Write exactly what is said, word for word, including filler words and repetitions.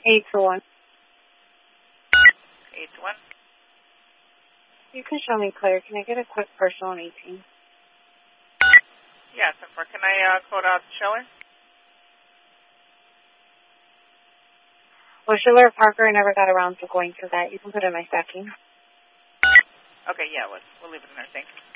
eight to one. eight to one. You can show me clear. Can I get a quick personal on eighteen? Yeah, ten four. Can I uh, code out Schiller? Well, Schiller Parker never got around to going to that. You can put in my stacking. Okay, yeah, let's, we'll leave it in there. Thanks.